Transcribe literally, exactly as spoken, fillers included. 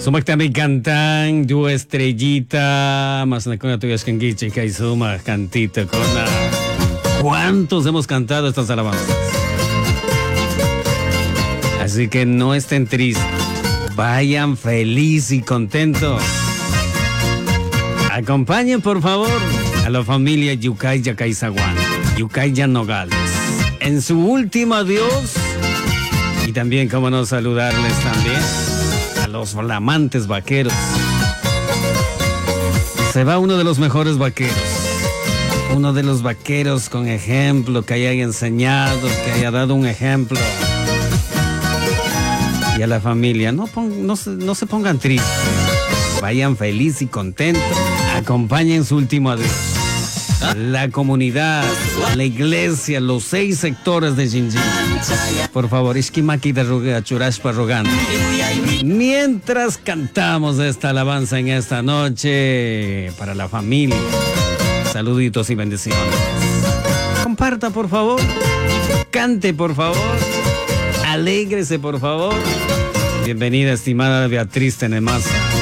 Sumak también cantan, du estrellita, más na kuna tuyas kangichi kai suma cantita kona. ¿Cuántos hemos cantado estas alabanzas? Así que no estén tristes, vayan felices y contentos. Acompañen por favor a la familia Yucaya Caizaguán, Yucaya Nogales, en su último adiós. Y también, cómo no, saludarles también a los flamantes vaqueros. Se va uno de los mejores vaqueros, uno de los vaqueros con ejemplo, que haya enseñado, que haya dado un ejemplo. Y a la familia, no, pon, no, se, no se pongan tristes, vayan felices y contentos, acompañen su último adiós. La comunidad, la iglesia, los seis sectores de Jinjin. Por favor, Ishkimaki de Ruga, Churashpa rogando. Mientras cantamos esta alabanza en esta noche para la familia. Saluditos y bendiciones. Comparta, por favor. Cante, por favor. Alégrese, por favor. Bienvenida, estimada Beatriz Tenemasa.